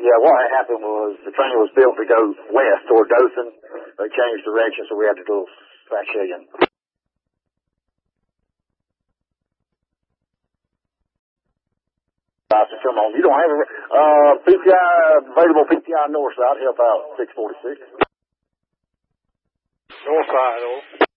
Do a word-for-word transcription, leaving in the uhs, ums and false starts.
Yeah, what had happened was the train was built to go west toward Dothan. They changed direction, so we had to go back again. I said, come on, you don't have a uh, P T I, available P T I north side, help out six forty-six. North side, over.